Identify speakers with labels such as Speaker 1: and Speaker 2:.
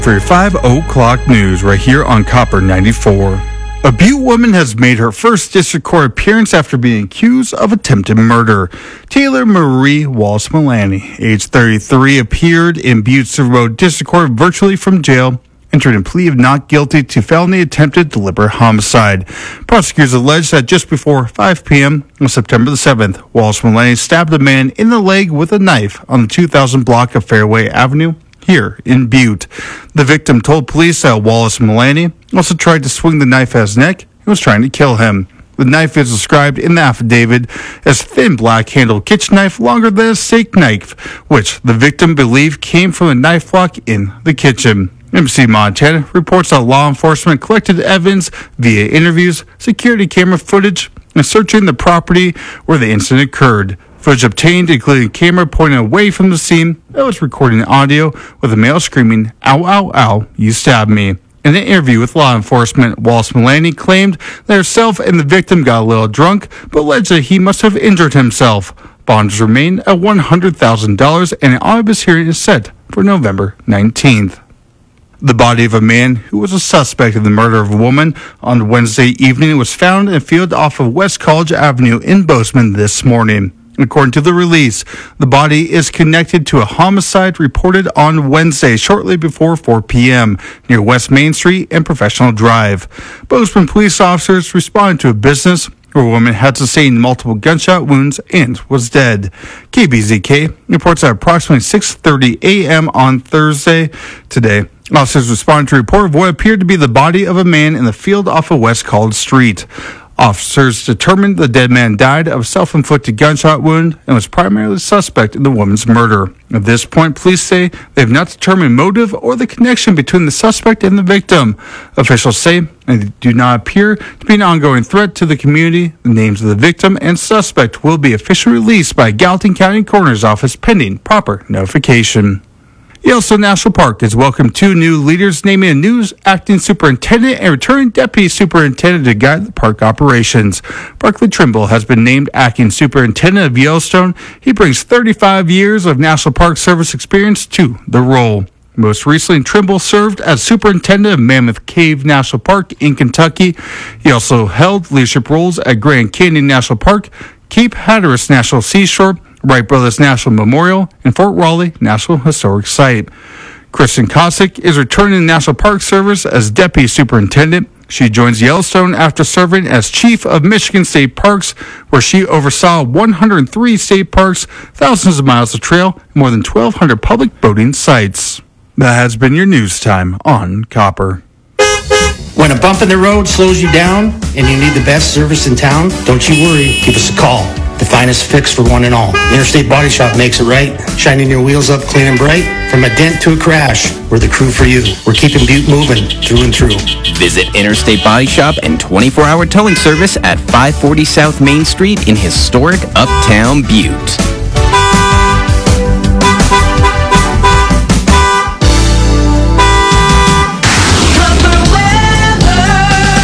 Speaker 1: For your 5 o'clock news right here on Copper 94. A Butte woman has made her first district court appearance after being accused of attempted murder. Taylor Marie Wallace-Mullaney, age 33, appeared in Butte Silver Road District Court virtually from jail, entered a plea of not guilty to felony attempted deliberate homicide. Prosecutors allege that just before 5 p.m. on September the 7th, Wallace-Mullaney stabbed a man in the leg with a knife on the 2000 block of Fairway Avenue here in Butte. The victim told police that Wallace-Mullaney also tried to swing the knife at his neck and was trying to kill him. The knife is described in the affidavit as thin black-handled kitchen knife longer than a steak knife, which the victim believed came from a knife block in the kitchen. MC Montana reports that law enforcement collected evidence via interviews, security camera footage, and searching the property where the incident occurred. Footage obtained, including a camera pointing away from the scene that was recording audio with a male screaming, "Ow, ow, ow, you stabbed me." In an interview with law enforcement, Wallace-Mullaney claimed that herself and the victim got a little drunk, but alleged that he must have injured himself. Bonds remain at $100,000, and an omnibus hearing is set for November 19th. The body of a man who was a suspect in the murder of a woman on Wednesday evening was found in a field off of West College Avenue in Bozeman this morning. According to the release, the body is connected to a homicide reported on Wednesday shortly before 4 p.m. near West Main Street and Professional Drive. Bozeman police officers responded to a business where a woman had sustained multiple gunshot wounds and was dead. KBZK reports at approximately 6:30 a.m. on Thursday today. Officers responded to a report of what appeared to be the body of a man in the field off of West College Street. Officers determined the dead man died of a self-inflicted gunshot wound and was primarily suspect in the woman's murder. At this point, police say they have not determined motive or the connection between the suspect and the victim. Officials say they do not appear to be an ongoing threat to the community. The names of the victim and suspect will be officially released by Gallatin County Coroner's Office pending proper notification. Yellowstone National Park has welcomed 2 new leaders, naming a new acting superintendent and returning deputy superintendent to guide the park operations. Barclay Trimble has been named acting superintendent of Yellowstone. He brings 35 years of National Park Service experience to the role. Most recently, Trimble served as superintendent of Mammoth Cave National Park in Kentucky. He also held leadership roles at Grand Canyon National Park, Cape Hatteras National Seashore, Wright Brothers National Memorial, and Fort Raleigh National Historic Site. Kristen Kosick is returning to National Park Service as Deputy Superintendent. She joins Yellowstone after serving as Chief of Michigan State Parks, where she oversaw 103 state parks, thousands of miles of trail, and more than 1,200 public boating sites. That has been your news time on Copper.
Speaker 2: When a bump in the road slows you down and you need the best service in town, don't you worry, give us a call. The finest fix for one and all. Interstate Body Shop makes it right. Shining your wheels up clean and bright. From a dent to a crash, we're the crew for you. We're keeping Butte moving through and through.
Speaker 3: Visit Interstate Body Shop and 24-hour towing service at 540 South Main Street in historic Uptown Butte.